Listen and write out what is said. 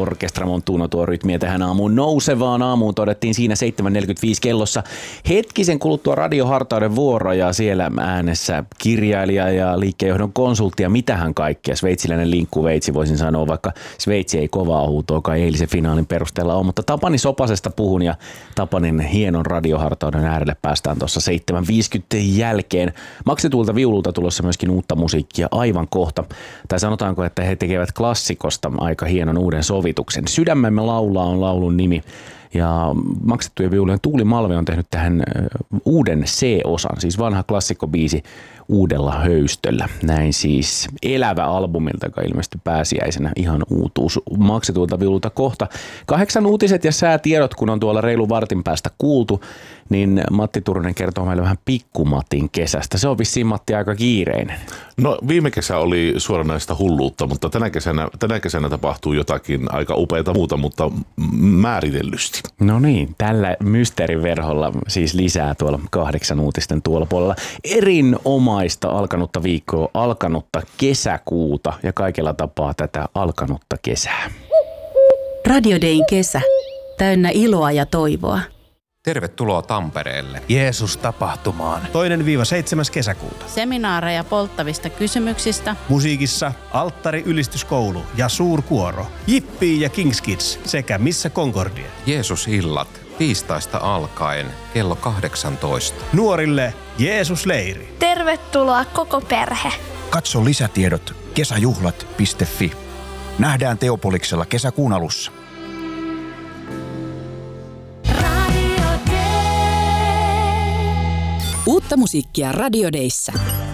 Orkestra Montuno tuo rytmiä tähän aamuun. Nousevaan aamuun todettiin siinä 7.45 kellossa. Hetkisen kuluttua radiohartauden vuoro ja siellä äänessä kirjailija ja liikkeenjohdon konsultti ja mitähän kaikkea. Sveitsiläinen linkkuveitsi voisin sanoa, vaikka Sveitsi ei kovaa huutoakaan eilisen finaalin perusteella ole. Mutta Tapani Sopasesta puhun ja Tapanin hienon radiohartauden äärelle päästään tuossa 7.50 jälkeen. Maksetuilta viululta tulossa myöskin uutta musiikkia aivan kohta. Tai sanotaanko, että he tekevät klassikosta aika hienon uuden sovituksen. Sydämemme laulaa on laulun nimi. Ja maksettujen viulujen Tuuli Malve on tehnyt tähän uuden C-osan, siis vanha klassikkobiisi uudella höystöllä. Näin siis elävä albumilta, joka ilmestyi pääsiäisenä, ihan uutuus maksetuilta viululta kohta. 8 uutiset ja säätiedot, kun on tuolla reilu vartin päästä kuultu, niin Matti Turunen kertoo meille vähän Pikkumatin kesästä. Se on vissiin, Matti, aika kiireinen. No viime kesä oli suoranaista hulluutta, mutta tänä kesänä tapahtuu jotakin aika upeata muuta, mutta määritellysti. No niin, tällä mysteeriverholla siis lisää tuolla 8 uutisten tuolla puolella. Erinomaista alkanutta viikkoa, alkanutta kesäkuuta ja kaikella tapaa tätä alkanutta kesää. Radio Dayn kesä. Täynnä iloa ja toivoa. Tervetuloa Tampereelle. Jeesus-tapahtumaan. 2.–7. kesäkuuta. Seminaareja polttavista kysymyksistä. Musiikissa Alttari-ylistyskoulu ja suurkuoro. Jippii ja Kings Kids sekä Missä Concordia. Jeesus-illat tiistaista alkaen kello 18. Nuorille Jeesus-leiri. Tervetuloa koko perhe. Katso lisätiedot kesäjuhlat.fi. Nähdään Teopoliksella kesäkuun alussa. Uutta musiikkia Radio Dayssä.